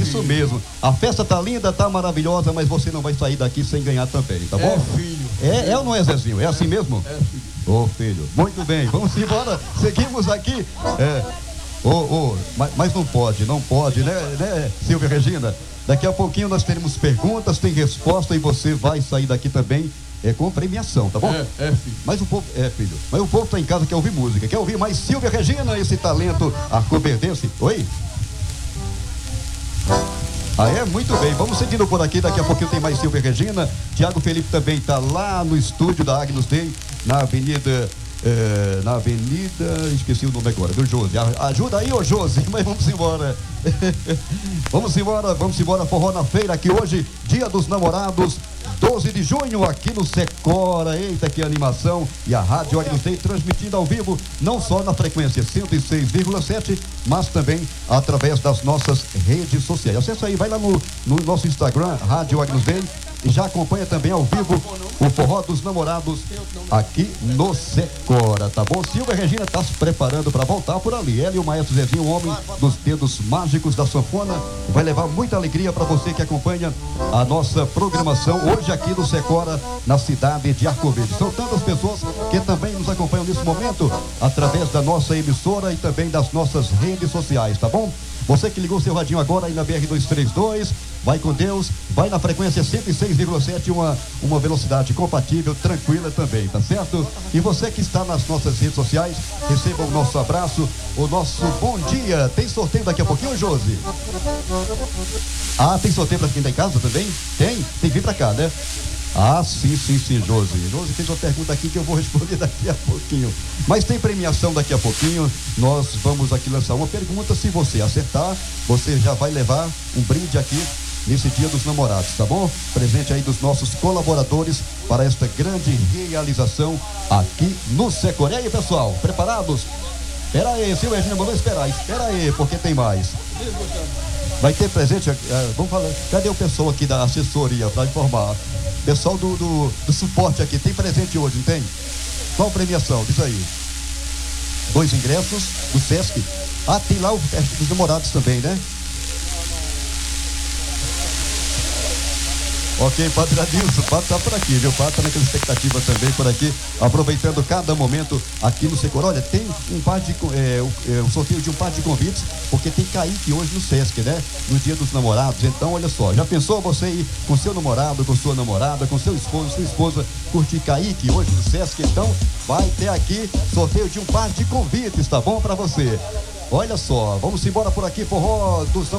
Isso mesmo. A festa tá linda, tá maravilhosa, mas você não vai sair daqui sem ganhar também, tá bom? É, filho. É ou não é, Zezinho? É assim mesmo? É, filho. Ô, filho. Muito bem, vamos embora. Seguimos aqui. Mas não pode, né, Silvia Regina? Daqui a pouquinho nós teremos perguntas, tem resposta e você vai sair daqui também com premiação, tá bom? Filho. Mas o povo, filho, mas o povo tá em casa, quer ouvir música, quer ouvir mais Silvia Regina, esse talento arcoberdense. Oi? Muito bem, vamos seguindo por aqui, daqui a pouquinho tem mais Silvia Regina. Tiago Felipe também tá lá no estúdio da Agnus Dei, na avenida, esqueci o nome agora, do Josi. Ajuda aí, ô Josi, mas vamos embora. Vamos embora, forró na feira aqui hoje, Dia dos Namorados, 12 de junho, aqui no Secora. Eita, que animação! E a Rádio Agnus Dei transmitindo ao vivo, não só na frequência 106,7, mas também através das nossas redes sociais. Acesse aí, vai lá no nosso Instagram, Rádio Agnus Dei, e já acompanha também ao vivo o Forró dos Namorados aqui no Secora, tá bom? Silvia Regina tá se preparando para voltar por ali. Ela e o maestro Zezinho, o homem dos dedos mágicos da sanfona, vai levar muita alegria para você que acompanha a nossa programação hoje aqui no Secora, na cidade de Arco Verde. São tantas pessoas que também nos acompanham nesse momento através da nossa emissora e também das nossas redes sociais, tá bom? Você que ligou seu radinho agora aí na BR-232, vai com Deus, vai na frequência 106,7, uma velocidade compatível, tranquila também, tá certo? E você que está nas nossas redes sociais, receba o nosso abraço, o nosso bom dia. Tem sorteio daqui a pouquinho, Josi? Tem sorteio para quem tá em casa também? Tem que vir para cá, né? Sim, Josi. Josi fez uma pergunta aqui que eu vou responder daqui a pouquinho. Mas tem premiação daqui a pouquinho. Nós vamos aqui lançar uma pergunta. Se você acertar, você já vai levar um brinde aqui nesse Dia dos Namorados, tá bom? Presente aí dos nossos colaboradores para esta grande realização aqui no Secora. E aí, pessoal, preparados? Espera aí, Silvia Regina mandou esperar. Espera aí, porque tem mais. Vai ter presente, vamos falar, cadê o pessoal aqui da assessoria para informar? Pessoal do suporte aqui, tem presente hoje, não tem? Qual premiação? Diz aí. 2 ingressos do Sesc. Tem lá o Festa dos Namorados também, né? Ok, Padre Adilson, o Padre tá por aqui, viu? O Padre tá naquela expectativa também por aqui, aproveitando cada momento aqui no Secora. Olha, tem um sorteio de um par de convites, porque tem Kaique hoje no Sesc, né? No Dia dos Namorados. Então, olha só, já pensou você ir com seu namorado, com sua namorada, com seu esposo, sua esposa, curtir Kaique hoje no Sesc? Então, vai ter aqui sorteio de um par de convites, tá bom? Pra você. Olha só, vamos embora por aqui, Forró dos